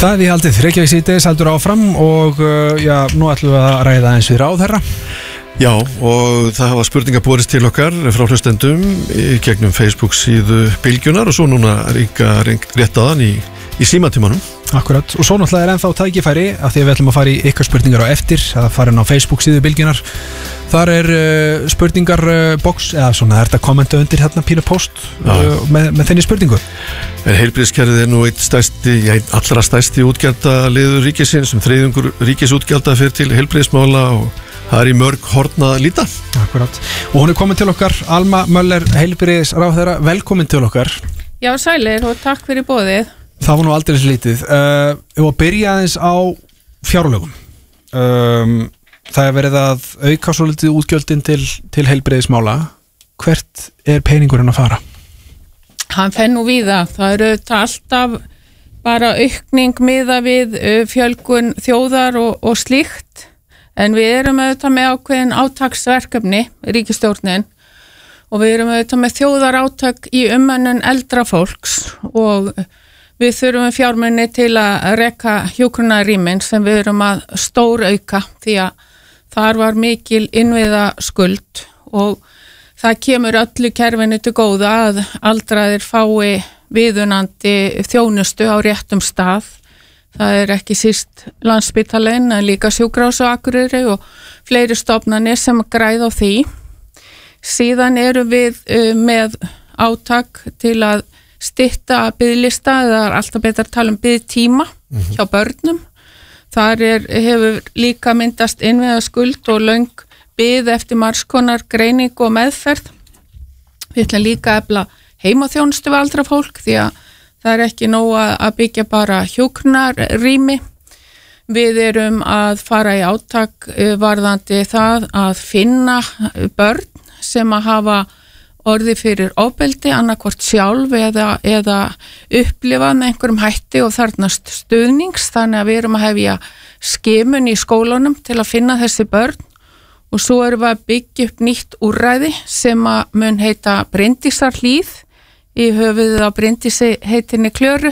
Það er í haldið Reykjavík síðdegis heldur áfram og nú ætlum við að ræða eins við ráðherra. Já, og það hafa spurningar borist til okkar frá hlustendum í gegnum Facebook síðu Bylgjunar og svo núna líka réttaðan í símatímanum. Akkurat, og svo náttúrulega er ennþá tækifæri af því að við ætlum að fara í ykkar spurningar á eftir, að fara inn á Facebook síðu Bylgjunar. Þar er spurningarbox, eða svona, er þetta kommenta undir hérna pínu post með þenni spurningu. En heilbrigðiskerfið er nú einn allra stærsti útgjaldaliður ríkisins, þriðjungur ríkisútgjalda fyrir til heilbrigðismála og það er í mörg horn að líta. Akkurat, og hún er komin til okkar, Alma Möller, heilbrigðisráðherra, velkomin til okkar. Já, sælir og takk fyrir boðið. Það var nú aldrei lítið. Við að byrja aðeins á fjárlögum. Það er verið að auka svolítið útgjöldin til heilbrigðismála. Hvert er peningurinn að fara? Hann fer nú víða. Það eru alltaf bara aukning miðað við fjölgun þjóðar og slíkt. En við erum auðvitað með ákveðin átaksverkefni, ríkisstjórnin, og við erum auðvitað með þjóðarátök í umönnun eldra fólks og við þurfum fjármunni til að reka hjúkrunarrýmin sem við erum að stórauka því að þar var mikil innviða skuld og það kemur öllu kerfinu til góða að aldraðir fái viðunandi þjónustu á réttum stað. Það er ekki síst Landspítalinn en líka Sjúkrahús á Akureyri og fleiri stofnanir sem græða á því. Síðan erum við með átak til að stytta biðlista, það er alltaf betra að tala biðtíma hjá börnum. Þar hefur líka myndast innviða skuld og löng bið eftir margskonar greining og meðferð. Við ætlum líka að efla heimaþjónustu við aldra fólk því að það er ekki nóg að byggja bara hjúkrunarrými. Við erum að fara í átak varðandi það að finna börn sem að hafa orði fyrir ofbeldi, annarkvort sjálf eða upplifað með einhverjum hætti og þarnast stuðnings, þannig að við erum að hefja skimun í skólunum til að finna þessi börn og svo erum við að byggja upp nýtt úrræði sem að mun heita Bryndísarhlíð í höfuðið á Bryndísi heitinni Klöru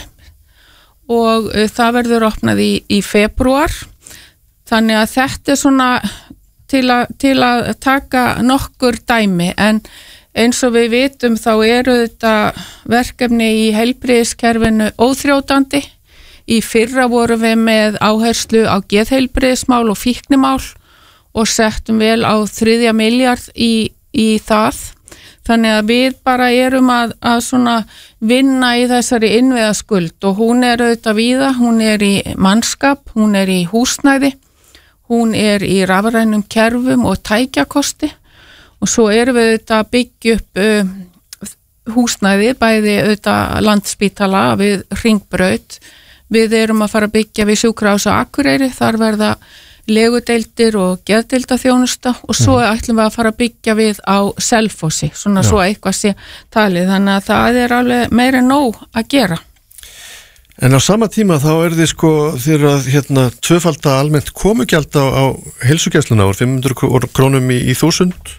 og það verður opnað í febrúar, þannig að þetta er svona til að taka nokkur dæmi en eins og við vitum þá eru þetta verkefni í heilbrigðiskerfinu óþrjótandi. Í fyrra vorum við með áherslu á geðheilbrigðismál og fíknimál og settum vel á 3 milljarð í það. Þannig að við bara erum að svona vinna í þessari innviðaskuld og hún er auðvitað víða, hún er í mannskap, hún er í húsnæði, hún er í rafrænum kerfum og tækjakosti. Og svo erum við auðvitað að byggja upp húsnæði, bæði auðvitað Landspítala við Hringbraut. Við erum að fara að byggja við Sjúkrahús á Akureyri, þar verða legudeildir og geðdeildaþjónusta og svo ætlum við að fara að byggja við á Selfossi, svona svo eitthvað sé talið. Þannig að það er alveg meira en nóg að gera. En á sama tíma þá er þið að tvöfalda almennt komugjald á heilsugæsluna úr 500 krónum í 1000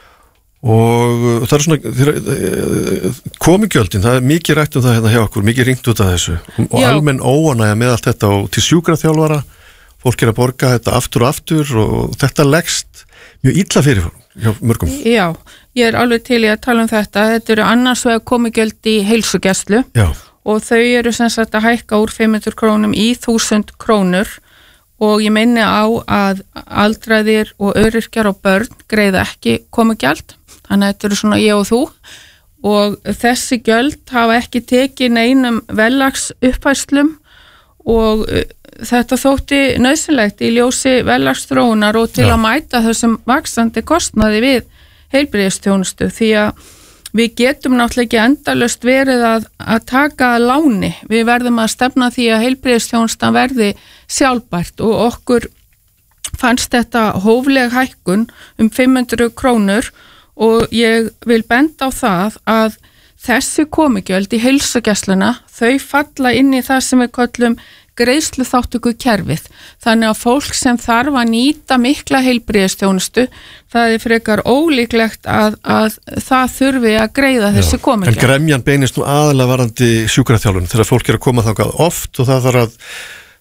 og það er svona komugjöldin, það er mikið rætt það hérna hjá okkur, mikið ringt út af þessu og almenn óánægja með allt þetta og til sjúkraþjálfara, fólk er að borga þetta aftur og aftur og þetta leggst mjög illa fyrir hjá mörgum. Já, ég er alveg til í að tala um þetta eru annars vegar komugjöld í heilsugæslu og þau eru sem sagt að hækka úr 500 krónum í 1000 krónur og ég minni á að aldraðir og öryrkjar og börn greiða ekki komugjald, þannig að þetta eru svona ég og þú og þessi gjöld hafa ekki tekið neinum verðlags uppfærslum og þetta þótti nauðsynlegt í ljósi verðlagsþróunar og til að mæta þessum vaxandi kostnaði við heilbrigðisþjónustu því að við getum náttúrulega ekki endalaust verið að taka að láni. Við verðum að stefna því að heilbrigðisþjónustan verði sjálfbært og okkur fannst þetta hófleg hækkun 500 krónur og ég vil benda á það að þessi komugjöld í heilsugæsluna, þau falla inn í það sem við köllum greiðsluþátttöku kerfið. Þannig að fólk sem þarf að nýta mikla heilbrigðisþjónustu, það er frekar ólíklegt að það þurfi að greiða þessi komugjöld. En gremjan beinist nú aðalega varandi sjúkraþjálfun þegar fólk er að koma þangað oft og það þarf að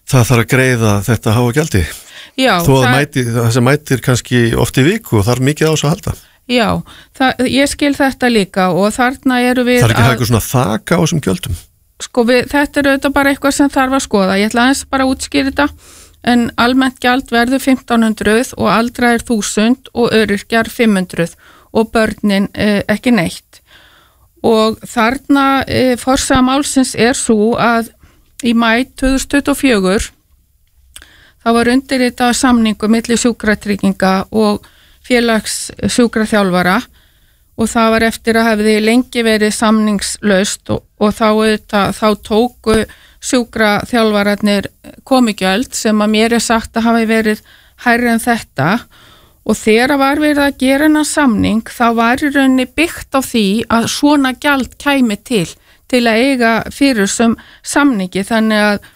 það þarf að greiða þetta háa gjaldi. Já, þó að það sem mætir kannski oft í viku og þarf mikið á þessu að halda. Já, ég skil þetta líka og þarna eru við það ekki eitthvað svona þak á þessum gjöldum. Sko þetta er auðvitað bara eitthvað sem þarf að skoða. Ég ætla aðeins bara að útskýra þetta, en almennt gjald verður 1500 og aldraðir 1000 og öryrkjar 500 og börnin ekki neitt. Og þarna forsaga málsins er svo að í maí 2024 þá var undirritað samningu milli sjúkratrygginga og félags sjúkraþjálfara og það var eftir að hefði lengi verið samningslaust og þá tóku sjúkraþjálfararnir komugjöld sem að mér sagt að hafi verið hærri en þetta og þegar var verið að gera hennar samning þá var í rauninni byggt á því að svona gjald kæmi til að eiga fyrir sem samningi þannig að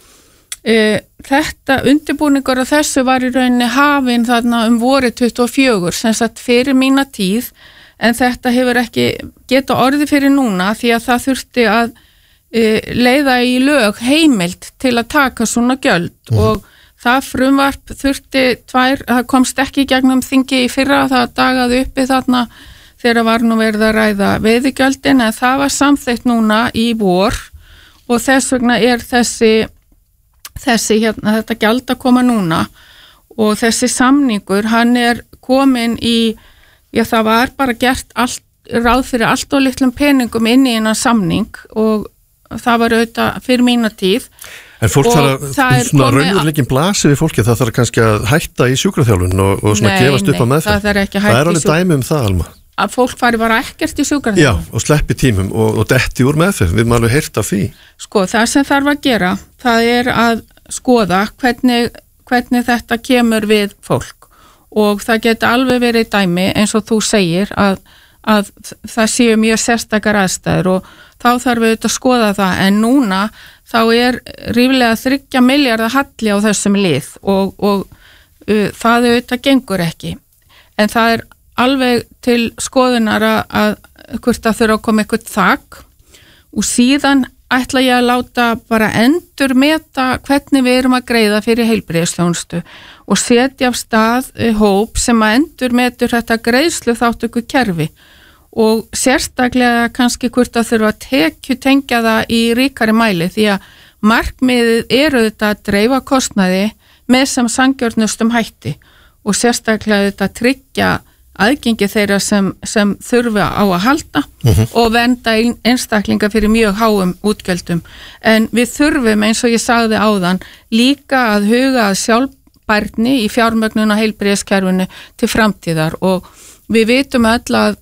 þetta undirbúningur af þessu var í rauninni hafin þarna vorið 24 sem sagt fyrir mína tíð en þetta hefur ekki geta orðið fyrir núna því að það þurfti að leiða í lög heimild til að taka svona gjöld og það frumvarp þurfti það komst ekki gegnum þingi í fyrra það dagaði uppi þarna þegar var nú verið að ræða veiðigjöldin en það var samþykkt núna í vor og þess vegna er þessi hérna, þetta gjald að koma núna og þessi samningur, hann er komin í, það var bara gert ráð fyrir allt og litlum peningum inn í hennar samning og það var auðvitað fyrir mína tíð. En fólk þarf að svona raunveruleikin blasi við fólki, það þarf kannski að hætta í sjúkraþjálfun og svona gefast upp á meðferð. Það er alveg dæmi það, Alma. Að fólk fari bara ekkert í sjúkraþjálfun. Já, og sleppi tímum og detti úr meðferð, við erum alveg heyrt af því. Sko, það sem þarf að gera, það er að skoða hvernig þetta kemur við fólk og það geta alveg verið dæmi eins og þú segir að það séu mjög sérstakar aðstæður og þá þarf við að skoða það en núna þá er ríflega 3 milljarða halli á þessum lið og það auðvitað gengur ekki en það er alveg til skoðunar að hvort það þurfa að koma eitthvað þak og síðan ætla ég að láta bara endur meta hvernig við erum að greiða fyrir heilbrigðisþjónustu og setja af stað hóp sem að endur metur þetta greiðslu þáttöku kerfi og sérstaklega kannski hvort að þurfa að tengja það í ríkari mæli því að markmiðið eru þetta að dreifa kostnaði með sem sanngjörnustum hætti og sérstaklega þetta tryggja aðgengi þeirra sem þurfa á að halda og vernda einstaklinga fyrir mjög háum útgjöldum. En við þurfum, eins og ég sagði áðan, líka að huga að sjálfbærni í fjármögnun og heilbrigðiskerfinu til framtíðar og við vitum öll að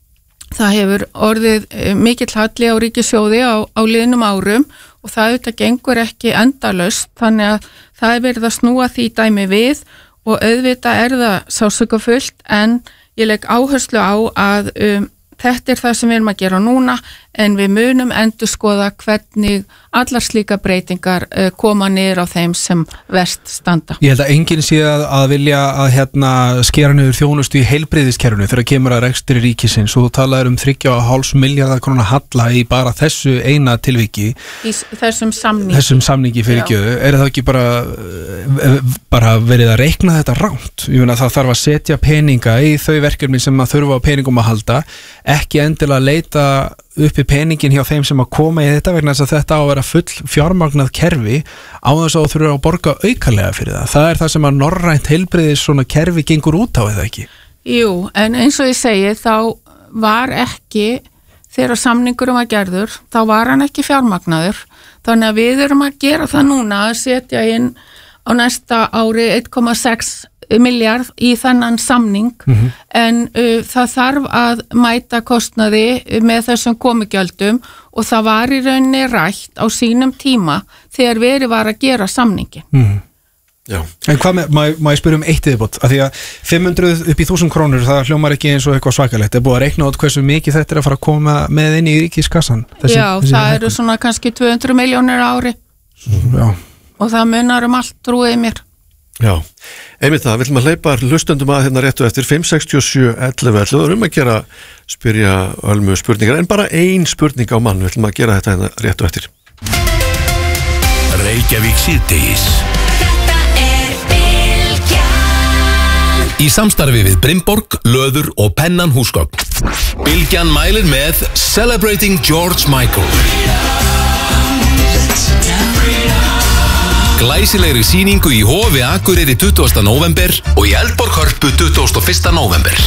það hefur orðið mikill halli á ríkissjóði á liðnum árum og það auðvitað gengur ekki endalaust þannig að það er verið að snúa því dæmi við og auðvitað er það sársaukafullt en ég legg áherslu á að þetta er það sem við erum að gera núna en við munum endurskoða hvernig allar slíka breytingar koma niður á þeim sem verst standa. Ég held að enginn sé að vilja að skera niður þjónustu í heilbrigðiskerfinu þegar kemur að rekstri ríkisins og þú talaður 3,5 milljarða króna halla í bara þessu eina tilviki. Í þessum samningi fyrir gjöðu. Er það ekki bara verið að reikna þetta rangt? Ég meina það þarf að setja peninga í þau verkefni sem að þurfa á peningum að halda, ekki endilega leita uppi peningin hjá þeim sem að koma í þetta vegna þess að þetta á að vera full fjármagnað kerfi á þess að þú þurfa að borga aukalega fyrir það. Það er það sem að norrænt heilbrigðis svona kerfi gengur út á eða ekki? Jú, en eins og ég segi þá var ekki, þegar samningurum var gerður, þá var hann ekki fjármagnaður. Þannig að við erum að gera það núna að setja inn á næsta ári 1,6 milljarð í þennan samning en það þarf að mæta kostnaði með þessum komugjöldum og það var í rauninni rætt á sínum tíma þegar verið var að gera samningi. Já. En hvað má ég spyrja eitt viðbót af því að 500 upp í 1000 krónur það hljómar ekki eins og eitthvað svakalegt er búið að reikna út hversu mikið þetta er að fara að koma með inn í ríkiskassan það eru svona kannski 200 milljónir á ári og það munar allt trúið mér. Já, einmitt það, við ætlum að hleypa hlustendum að hérna réttu eftir 567 11 og að gera spyrja Ölmu spurningar en bara ein spurning á mann, við ætlum að gera þetta hérna réttu eftir. Reykjavík síðdegis. Þetta Bylgjan. Í samstarfi við Brimborg, Löður og Pennan húsgögn. Bylgjan mælir með Celebrating George Michael. Glæsilegri sýningu í Hofi Akureyri 20. november og í Eldborg Hörpu 21. november.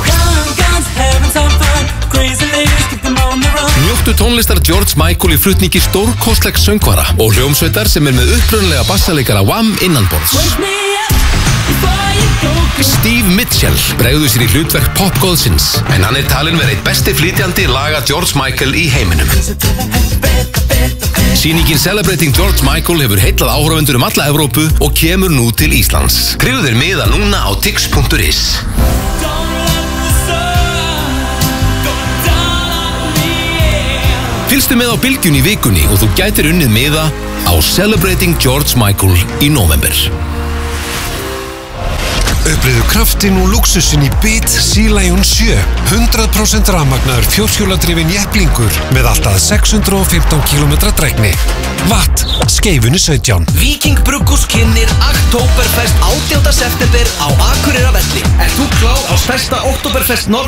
Njóttu tónlistar George Michael í flutningi stórkostlegs söngvara og hljómsveitar sem með upprunalega bassaleikara Wham innanborðs. Steve Mitchell bregður sér í hlutverk popgóðsins en hann talinn verið einn besti flytjandi laga George Michael í heiminum. Sýningin Celebrating George Michael hefur heitlað áhorfendur alla Evrópu og kemur nú til Íslands. Tryggðu þér miða núna á tix.is. Fylgstu með á Bylgjunni í vikunni og þú gætir unnið miða á Celebrating George Michael í november. Upplifðu kraftin og lúxusinn í Beat Sea Lion 7. 100% rafmagnaður fjórhjóladrifinn jepplingur með alltaf 615 km drægni. Watt, Skeifunni 17. Viking Brugghús kynnir Oktoberfest 18. september á Akureyravelli. Ert þú klár á stærsta Oktoberfest